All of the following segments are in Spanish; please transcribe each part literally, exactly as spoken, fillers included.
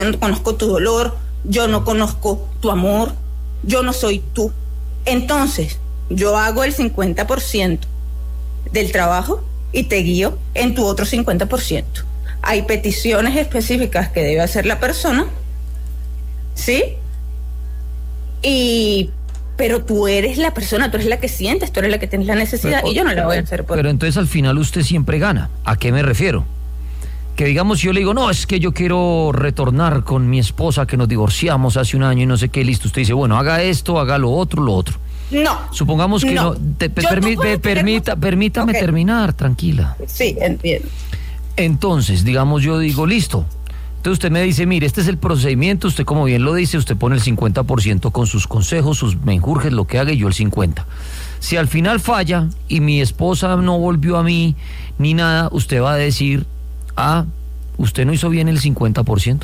no conozco tu dolor, yo no conozco tu amor, yo no soy tú. Entonces, yo hago el cincuenta por ciento del trabajo y te guío en tu otro cincuenta por ciento. Hay peticiones específicas que debe hacer la persona, ¿sí? Y... pero tú eres la persona, tú eres la que sientes, tú eres la que tienes la necesidad, pero, y yo no la voy a hacer por... Pero entonces al final usted siempre gana. ¿A qué me refiero? Que digamos, yo le digo, no, es que yo quiero retornar con mi esposa, que nos divorciamos hace un año y no sé qué, listo. Usted dice, bueno, haga esto, haga lo otro, lo otro. No. Supongamos que no... no te, permi, te, permita, permítame okay. terminar, tranquila. Sí, entiendo. Entonces, digamos, yo digo, listo. Entonces usted me dice, mire, este es el procedimiento, usted como bien lo dice, usted pone el cincuenta por ciento con sus consejos, sus menjurjes, lo que haga, y yo el cincuenta por ciento. Si al final falla y mi esposa no volvió a mí ni nada, usted va a decir, ah, usted no hizo bien el cincuenta por ciento.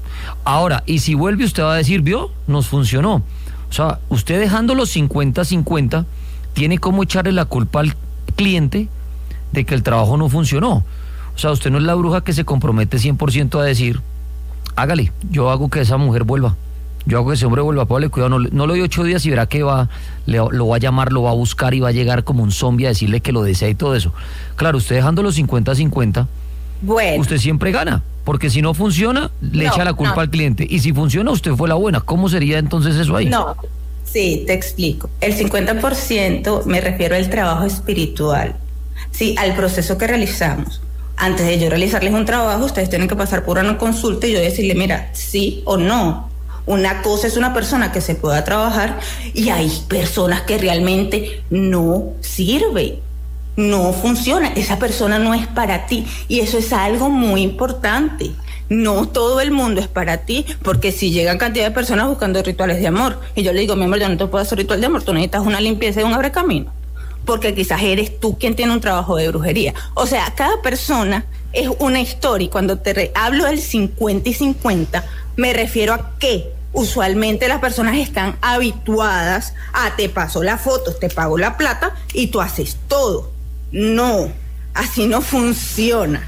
Ahora, y si vuelve, usted va a decir, vio, nos funcionó. O sea, usted dejando los cincuenta cincuenta, tiene como echarle la culpa al cliente de que el trabajo no funcionó. O sea, usted no es la bruja que se compromete cien por ciento a decir, hágale, yo hago que esa mujer vuelva, yo hago que ese hombre vuelva, póngale cuidado, no, no lo doy ocho días y verá que va, le, lo va a llamar, lo va a buscar y va a llegar como un zombie a decirle que lo desea y todo eso. Claro, usted dejando los cincuenta cincuenta, bueno, usted siempre gana, porque si no funciona, le no, echa la culpa no. al cliente, y si funciona, usted fue la buena. ¿Cómo sería entonces eso ahí? No, sí, te explico. El cincuenta por ciento me refiero al trabajo espiritual, sí, al proceso que realizamos. Antes de yo realizarles un trabajo, ustedes tienen que pasar por una consulta y yo decirle, mira, sí o no. Una cosa es una persona que se pueda trabajar y hay personas que realmente no sirven, no funciona. Esa persona no es para ti y eso es algo muy importante. No todo el mundo es para ti, porque si llegan cantidad de personas buscando rituales de amor y yo le digo, mi amor, yo no te puedo hacer ritual de amor, tú necesitas una limpieza y un abrecamino, porque quizás eres tú quien tiene un trabajo de brujería. O sea, cada persona es una historia, y cuando te re- hablo del cincuenta y cincuenta, me refiero a que usualmente las personas están habituadas a te paso las fotos, te pago la plata y tú haces todo. No, así no funciona.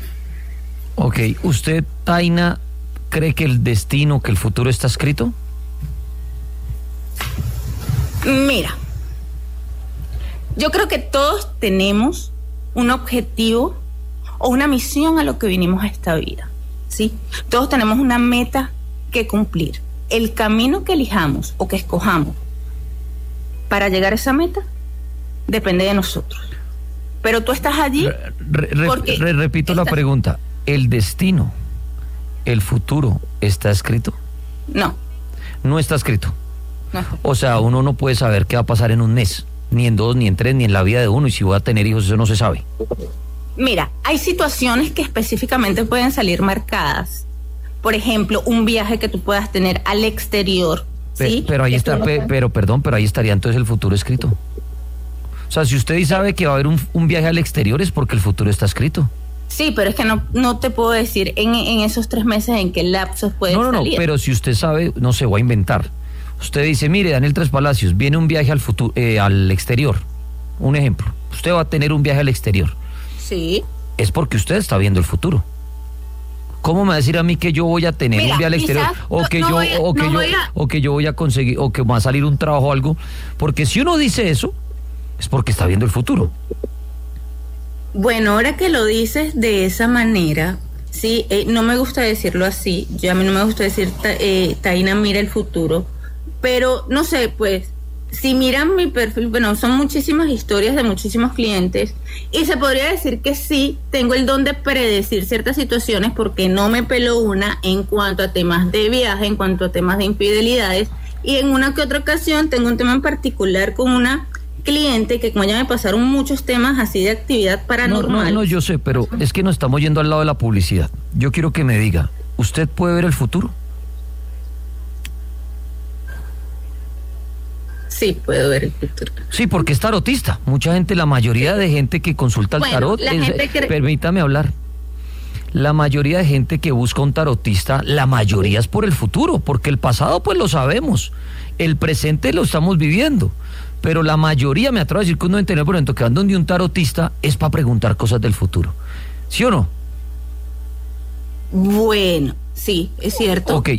Ok, ¿usted, Taina, cree que el destino, que el futuro está escrito? Mira, yo creo que todos tenemos un objetivo o una misión a lo que vinimos a esta vida, ¿sí? Todos tenemos una meta que cumplir. El camino que elijamos o que escojamos para llegar a esa meta depende de nosotros. Pero tú estás allí re, re, porque... Re, repito estás... la pregunta. ¿El destino, el futuro, está escrito? No. No está escrito. No. O sea, uno no puede saber qué va a pasar en un mes, ni en dos, ni en tres, ni en la vida de uno, y si voy a tener hijos, eso no se sabe. Mira, hay situaciones que específicamente pueden salir marcadas. Por ejemplo, un viaje que tú puedas tener al exterior, ¿sí? Pero, pero ahí está, no... pe, pero perdón, pero ahí estaría entonces el futuro escrito. O sea, si usted sabe que va a haber un, un viaje al exterior, es porque el futuro está escrito. Sí, pero es que no, no te puedo decir en, en esos tres meses en qué lapsos puede salir. No, no, salir. no, pero si usted sabe, no se va a inventar. Usted dice, mire, Daniel Tres Palacios, viene un viaje al futuro, eh, al exterior. Un ejemplo, usted va a tener un viaje al exterior. Sí. Es porque usted está viendo el futuro. ¿Cómo me va a decir a mí que yo voy a tener Mira, un viaje al exterior? O que no, no yo, a, o que no yo, a... o que yo voy a conseguir, o que va a salir un trabajo o algo. Porque si uno dice eso, es porque está viendo el futuro. Bueno, ahora que lo dices de esa manera, sí, eh, no me gusta decirlo así. Yo a mí no me gusta decir, ta, eh, Taina mira el futuro, pero no sé, pues, si miran mi perfil, bueno, son muchísimas historias de muchísimos clientes y se podría decir que sí, tengo el don de predecir ciertas situaciones porque no me peló una en cuanto a temas de viaje, en cuanto a temas de infidelidades, y en una que otra ocasión tengo un tema en particular con una cliente que como ya me pasaron muchos temas así de actividad paranormal. No, no, no, yo sé, pero es que nos estamos yendo al lado de la publicidad. Yo quiero que me diga, ¿usted puede ver el futuro? Sí, puedo ver el futuro. Sí, porque es tarotista. Mucha gente, la mayoría de gente que consulta el bueno, tarot, es, que... permítame hablar. La mayoría de gente que busca un tarotista, la mayoría es por el futuro, porque el pasado pues lo sabemos, el presente lo estamos viviendo. Pero la mayoría, me atrevo a decir que un noventa y nueve por ciento que van donde un tarotista es para preguntar cosas del futuro. ¿Sí o no? Bueno, Sí, es cierto. Ok,